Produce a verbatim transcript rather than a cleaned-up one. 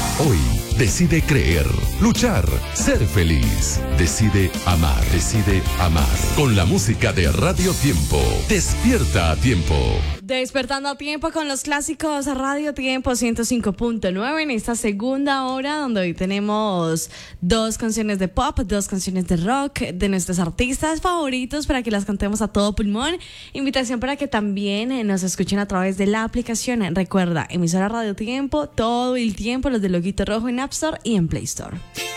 Hoy decide creer, luchar, ser feliz. Decide amar, decide amar. Con la música de Radio Tiempo. Despierta a tiempo. Despertando a tiempo con los clásicos Radio Tiempo ciento cinco punto nueve en esta segunda hora, donde hoy tenemos dos canciones de pop, dos canciones de rock de nuestros artistas favoritos para que las cantemos a todo pulmón. Invitación para que también nos escuchen a través de la aplicación. Recuerda, emisora Radio Tiempo todo el tiempo, los de loguito rojo en App Store y en Play Store.